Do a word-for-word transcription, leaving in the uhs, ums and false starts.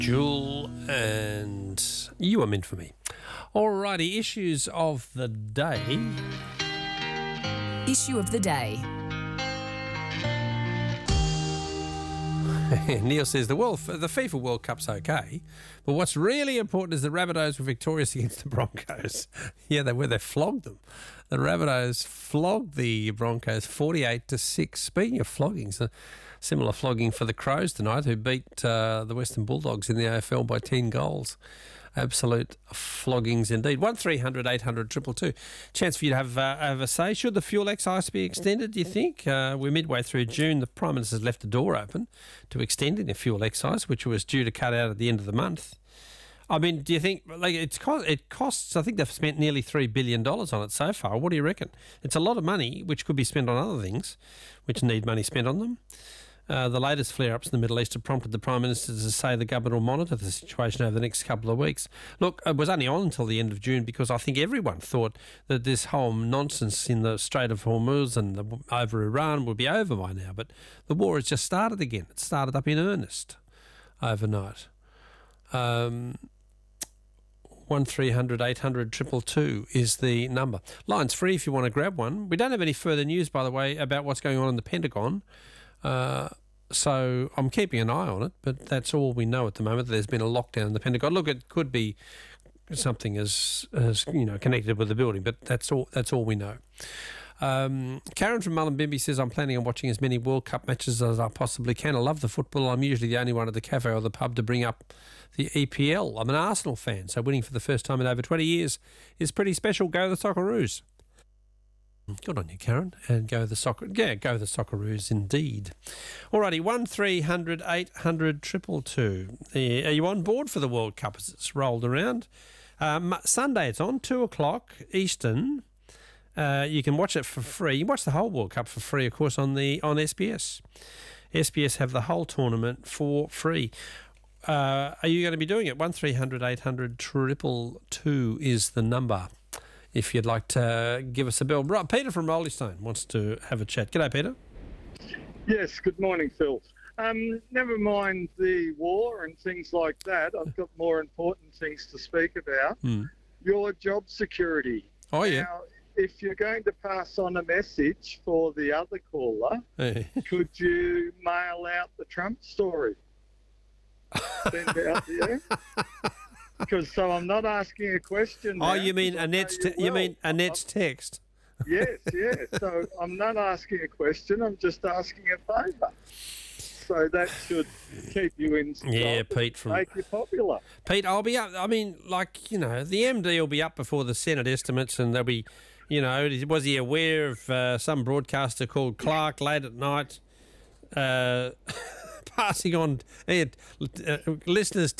Jewel, and you are meant for me. Alrighty, issues of the day. Issue of the day. Neil says the world, the FIFA World Cup's okay, but what's really important is the Rabbitohs were victorious against the Broncos. Yeah, they were. They flogged them. The Rabbitohs flogged the Broncos forty-eight to six. Speaking of floggings, a similar flogging for the Crows tonight, who beat uh, the Western Bulldogs in the A F L by ten goals. Absolute floggings indeed. one three hundred eight hundred two two two. Chance for you to have, uh, have a say. Should the fuel excise be extended, do you think? Uh, we're midway through June. The Prime Minister's left the door open to extending the fuel excise, which was due to cut out at the end of the month. I mean, do you think, like, it's co- it costs, I think they've spent nearly three billion dollars on it so far. What do you reckon? It's a lot of money, which could be spent on other things, which need money spent on them. Uh, the latest flare-ups in the Middle East have prompted the Prime Minister to say the government will monitor the situation over the next couple of weeks. Look, it was only on until the end of June because I think everyone thought that this whole nonsense in the Strait of Hormuz and the, over Iran would be over by now. But the war has just started again. It started up in earnest overnight. Um, one three hundred eight hundred two two two is the number. Line's free if you want to grab one. We don't have any further news, by the way, about what's going on in the Pentagon. Uh, so I'm keeping an eye on it, but that's all we know at the moment. There's been a lockdown in the Pentagon. Look, it could be something as, as you know, connected with the building, but that's all. That's all we know. Um, Karen from Mullumbimby says, I'm planning on watching as many World Cup matches as I possibly can. I love the football. I'm usually the only one at the cafe or the pub to bring up the E P L. I'm an Arsenal fan, so winning for the first time in over twenty years is pretty special. Go the Socceroos. Good on you, Karen, and go the soccer. Yeah, go the Socceroos indeed. Alrighty, one three hundred eight hundred two two two. Are you on board for the World Cup as it's rolled around? Um, Sunday it's on two o'clock Eastern. Uh, you can watch it for free. You can watch the whole World Cup for free, of course, on the on S B S. S B S have the whole tournament for free. Uh, are you going to be doing it? one three hundred eight hundred two two two is the number. If you'd like to give us a bell. Right, Peter from Rolling Stone wants to have a chat. G'day, Peter. Yes, good morning, Phil. Um, never mind the war and things like that. I've got more important things to speak about. Mm. Your job security. Oh, yeah. Now, if you're going to pass on a message for the other caller, hey. Could you mail out the Trump story? Send out the Because so I'm not asking a question. Oh, now, you mean Annette's? Te- you, you mean Annette's text? Yes, yes. So I'm not asking a question. I'm just asking a favour. So that should keep you in. Yeah, Pete from make you popular. Pete, I'll be up. I mean, like you know, the M D will be up before the Senate estimates, and they'll be, you know, was he aware of uh, some broadcaster called Clark late at night, uh, passing on uh, listeners'